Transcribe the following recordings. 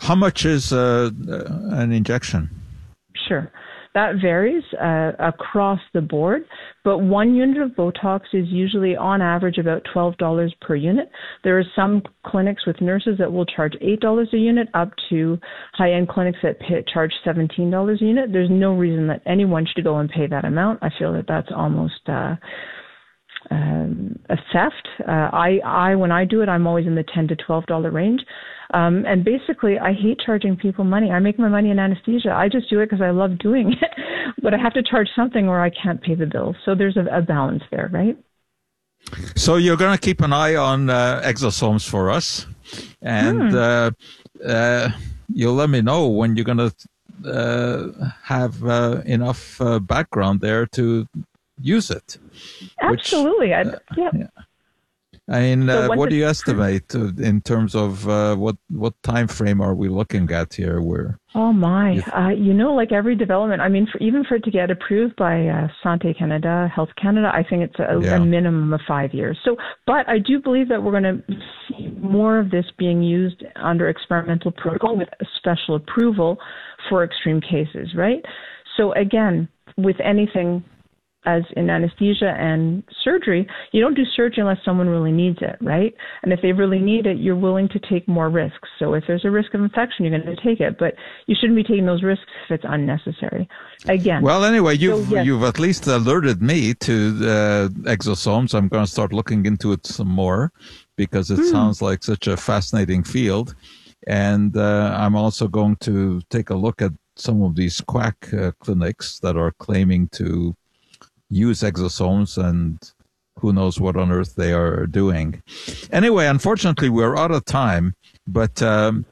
how much is an injection? Sure. That varies across the board, but 1 unit of Botox is usually on average about $12 per unit. There are some clinics with nurses that will charge $8 a unit, up to high-end clinics that charge $17 a unit. There's no reason that anyone should go and pay that amount. I feel that that's almost a theft. When I do it, I'm always in the $10 to $12 range. And basically, I hate charging people money. I make my money in anesthesia. I just do it because I love doing it, but I have to charge something or I can't pay the bill. So there's a balance there, right? So you're going to keep an eye on exosomes for us, and you'll let me know when you're going to have enough background there to use it. Absolutely. Yeah. I mean, what do you estimate in terms of what time frame are we looking at here? Oh my! Like every development, I mean, even for it to get approved by Santé Canada, Health Canada, I think it's a minimum of 5 years. So, but I do believe that we're going to see more of this being used under experimental protocol with a special approval for extreme cases, right? So again, with anything, as in anesthesia and surgery, you don't do surgery unless someone really needs it, right? And if they really need it, you're willing to take more risks. So if there's a risk of infection, you're going to take it, but you shouldn't be taking those risks if it's unnecessary. Again. Well, anyway, you've at least alerted me to exosomes. I'm going to start looking into it some more because it sounds like such a fascinating field. And I'm also going to take a look at some of these quack clinics that are claiming to use exosomes, and who knows what on earth they are doing. Anyway, unfortunately, we're out of time, but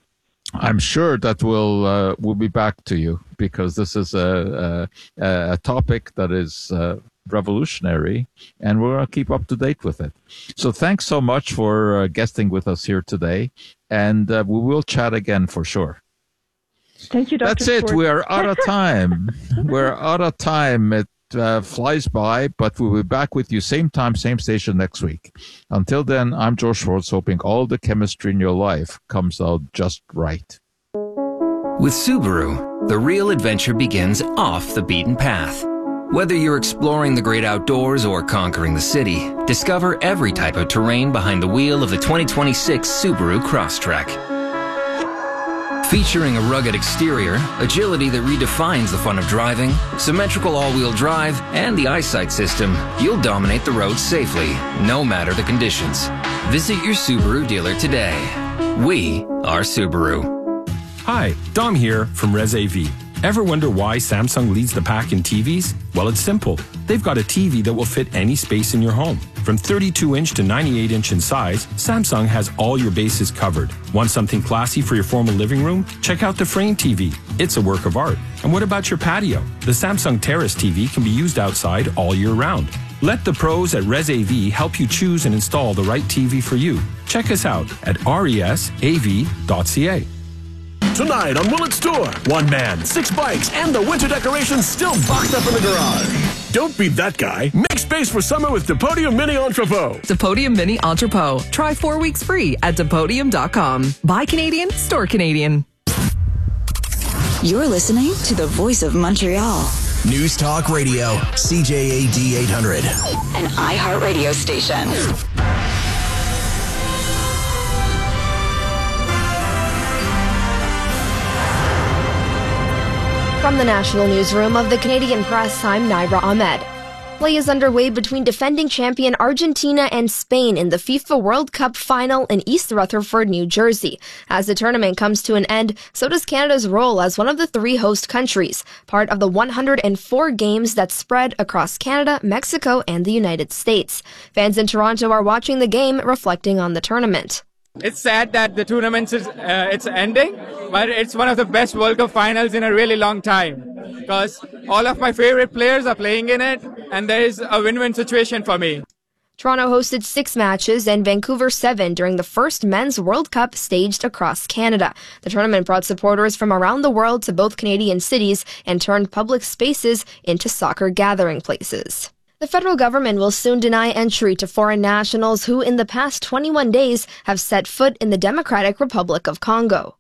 I'm sure that we'll be back to you because this is a topic that is revolutionary, and we're going to keep up to date with it. So thanks so much for guesting with us here today, and we will chat again for sure. Thank you, Dr. That's it. Schwartz. We're out of time. We're out of time. It flies by, but we'll be back with you same time, same station next week. Until then, I'm Joe Schwartz, hoping all the chemistry in your life comes out just right. With Subaru, the real adventure begins off the beaten path. Whether you're exploring the great outdoors or conquering the city, discover every type of terrain behind the wheel of the 2026 Subaru Crosstrek. Featuring a rugged exterior, agility that redefines the fun of driving, symmetrical all-wheel drive, and the eyesight system, you'll dominate the road safely, no matter the conditions. Visit your Subaru dealer today. We are Subaru. Hi, Dom here from Res AV. Ever wonder why Samsung leads the pack in TVs? Well, it's simple. They've got a TV that will fit any space in your home. From 32-inch to 98-inch in size, Samsung has all your bases covered. Want something classy for your formal living room? Check out the Frame TV. It's a work of art. And what about your patio? The Samsung Terrace TV can be used outside all year round. Let the pros at Res AV help you choose and install the right TV for you. Check us out at resav.ca. Tonight on Willet's Tour, 1 man, 6 bikes, and the winter decorations still boxed up in the garage. Don't be that guy. Make space for summer with Depodium Mini Entrepot. Depodium Mini Entrepot. Try 4 weeks free at Depodium.com. Buy Canadian, store Canadian. You're listening to the Voice of Montreal. News Talk Radio, CJAD 800. An iHeartRadio station. From the National Newsroom of the Canadian Press, I'm Naira Ahmed. Play is underway between defending champion Argentina and Spain in the FIFA World Cup final in East Rutherford, New Jersey. As the tournament comes to an end, so does Canada's role as one of the 3 host countries, part of the 104 games that spread across Canada, Mexico, and the United States. Fans in Toronto are watching the game, reflecting on the tournament. It's sad that the tournament is it's ending, but it's one of the best World Cup finals in a really long time because all of my favorite players are playing in it, and there is a win-win situation for me. Toronto hosted 6 matches and Vancouver 7 during the first Men's World Cup staged across Canada. The tournament brought supporters from around the world to both Canadian cities and turned public spaces into soccer gathering places. The federal government will soon deny entry to foreign nationals who in the past 21 days have set foot in the Democratic Republic of Congo.